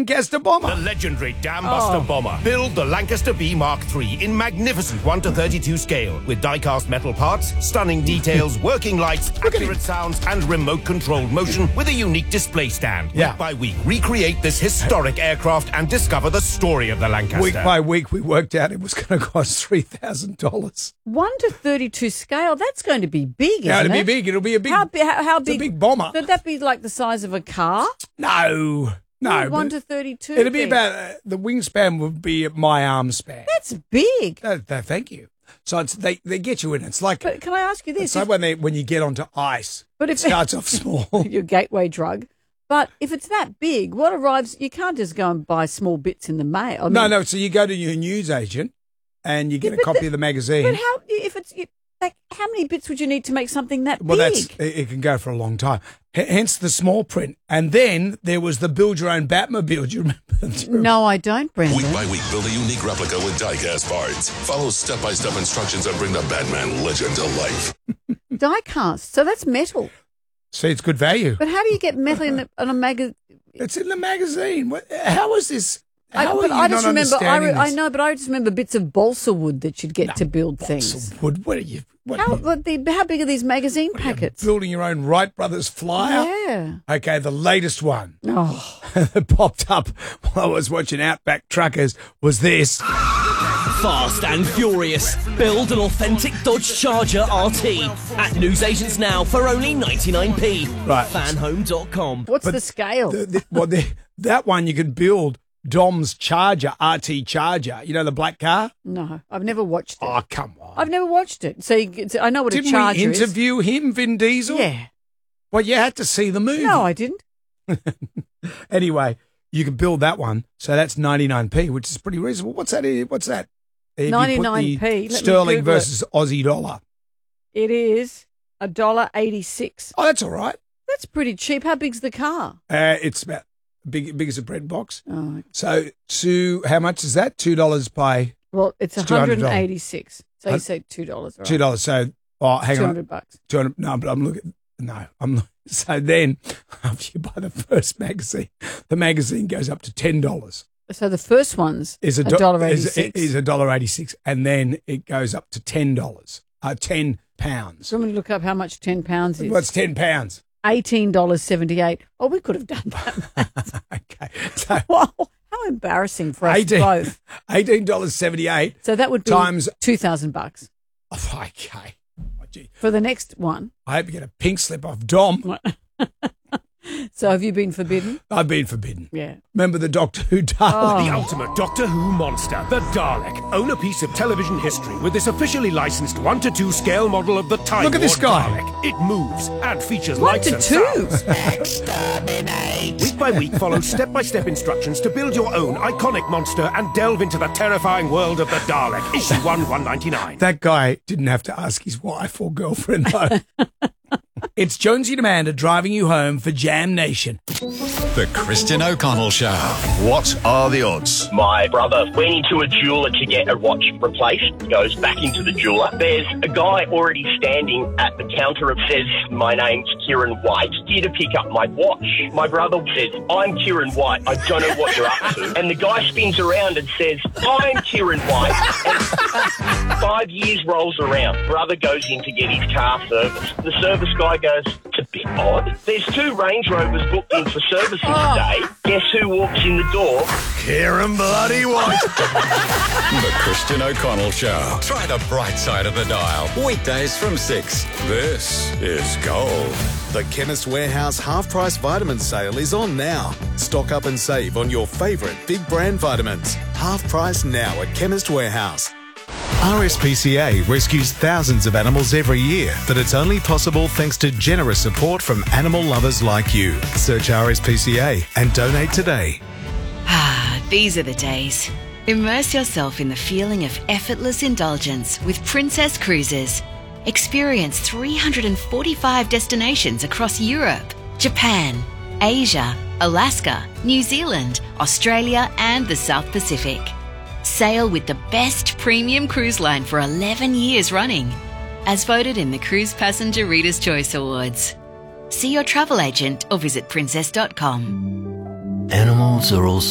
Lancaster bomber. The legendary Dam Buster bomber. Build the Lancaster B Mark III in magnificent 1:32 scale with die-cast metal parts, stunning details, working lights, accurate sounds, and remote-controlled motion with a unique display stand. Yeah. Week by week, recreate this historic aircraft and discover the story of the Lancaster. Week by week, we worked out it was going to cost $3,000. 1:32 scale. That's going to be big, Yeah, isn't it'll it? be big. It'll be a big. How It's big? a big bomber. Would that be like the size of a car? No. One but to 32. It'll be big. about the wingspan would be my arm span. That's big. Thank you. So they get you in. It's like But can I ask you this? it's like when you get onto ice. But It if starts off small. your gateway drug. But if it's that big, what arrives? You can't just go and buy small bits in the mail. I mean, No. So you go to your newsagent and you get Yeah, a but copy of the magazine. But how? If it's like, how many bits would you need to make something that Well, big? it can go for a long time. Hence the small print. And then there was the build your own Batmobile. Do you remember? No, I don't, Brendan. Week by week, build a unique replica with die-cast parts. Follow step-by-step instructions and bring the Batman legend to life. Die cast. So that's metal. See, it's good value. But how do you get metal in a magazine? It's in the magazine. How is this? How are you I just not remember. understanding I this? know, but I just remember bits of balsa wood that you'd get to build things. Wood. What are you? How big are these magazine packets? Building your own Wright Brothers flyer? Yeah. Okay, the latest one Oh, that popped up while I was watching Outback Truckers was this. Fast and furious. Build an authentic Dodge Charger RT at newsagents now for only 99p. Right. Fanhome.com. what's the scale? That one you could build Dom's Charger, RT Charger. You know the black car? No, I've never watched it. Oh, come on. I've never watched it. So I know what a Didn't Charger we is. interview him, Vin Diesel? Yeah. Well, you had to see the movie. No, I didn't. Anyway, you can build that one. So that's 99p, which is pretty reasonable. What's that? What's that? If you put the 99p. Let me Sterling Google it. versus Aussie dollar. It is $1.86. Oh, that's all right. That's pretty cheap. How big's the car? It's about big as a bread box. Oh, So how much is that? $2 by well, it's It's $200. $186. So you say $2, right? $2. So hang on. $200. 200. No, but I'm looking. No, I'm. So then, after you buy the first magazine, the magazine goes up to $10. So the first one's Is $1.86. is $1.86, and then it goes up to $10. £10. So I'm going to look up how much £10 is. What's £10? $18.78. Oh, we could have done that. Okay, so Wow, how embarrassing for us both. $18.78 So that would be times. $2,000 Oh, okay. Oh, gee. for the next one. I hope you get a pink slip off Dom. So have you been forbidden? I've been forbidden. Yeah. Remember the Doctor Who Dalek? The ultimate Doctor Who monster, the Dalek. Own a piece of television history with this officially licensed 1:2 scale model of the Time Look at this Lord guy. Dalek. It moves and features 1 lights to and 2. sounds. Week by week, follow step-by-step instructions to build your own iconic monster and delve into the terrifying world of the Dalek. Issue 1/199. That guy didn't have to ask his wife or girlfriend, though. It's Jonesy and Amanda driving you home for Jam Nation. The Christian O'Connell Show. What are the odds? My brother went into a jeweler to get a watch replaced, goes back into the jeweler. There's a guy already standing at the counter and says, "My name's Kieran White, here to pick up my watch." My brother says, "I'm Kieran White, I don't know what you're up to." And the guy spins around and says, "I'm Kieran White." And 5 years rolls around. Brother goes in to get his car serviced. The service guy goes, "It's a bit odd. There's 2 Range Rovers booked in for servicing today. Guess who walks in the door?" Kieran Bloody White. The Christian O'Connell Show. Try the bright side of the dial. Weekdays from 6. This is gold. The Chemist Warehouse half-price vitamin sale is on now. Stock up and save on your favourite big brand vitamins. Half price now at Chemist Warehouse. RSPCA rescues thousands of animals every year, but it's only possible thanks to generous support from animal lovers like you. Search RSPCA and donate today. These are the days. Immerse yourself in the feeling of effortless indulgence with Princess Cruises. Experience 345 destinations across Europe, Japan, Asia, Alaska, New Zealand, Australia, and the South Pacific. Sail with the best premium cruise line for 11 years running, as voted in the Cruise Passenger Reader's Choice Awards. See your travel agent or visit princess.com. Animals are also